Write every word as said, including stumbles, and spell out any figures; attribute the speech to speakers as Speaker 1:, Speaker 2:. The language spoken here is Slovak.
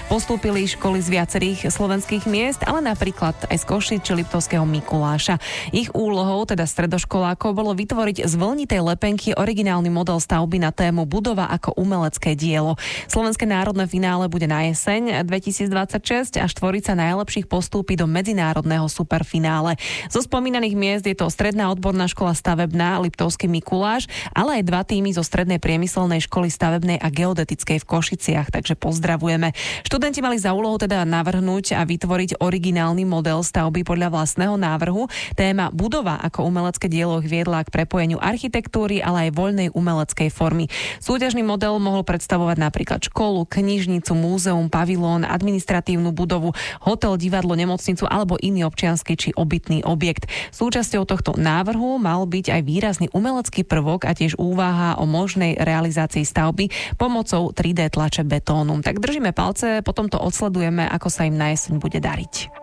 Speaker 1: Postúpili školy z viacerých slovenských miest, ale napríklad aj z Košíc či Liptovského Mikuláša. Ich úlohou, teda stredoškolákov, bolo vytvoriť z vlnitej lepenky originálny model stavby na tému Budova ako umelecké dielo. Slovenské národné finále bude na jeseň dvetisícdvadsaťšesť a štvorica najlepších postúpi do medzinárodného superfinále. Zo spomínaných miest je to Stredná odborná škola stavebná Liptovský Mikuláš, ale aj dva týmy zo Strednej priemyselnej školy stavebnej a geodetickej v Košiciach, takže pozdravujeme. Študenti mali za úlohu teda navrhnúť a vytvoriť originálny model stavby podľa vlastného návrhu. Téma Budova ako umelecké dielo ich viedla k prepojeniu architektúry, ale aj voľnej umeleckej formy. Súťažný model mohol predstavovať napríklad školu, knižnicu, múzeum, pavilón, administratívnu budovu, hotel, divadlo, nemocnicu alebo iný občiansky či obytný objekt. Súčasťou tohto návrhu mal byť aj výrazný umelecký prvok a tiež úvaha o možnej realizácii stavby pomocou tri dé tlače betónu. Tak držíme palce, potom to odsledujeme, ako sa im na jeseň bude dariť.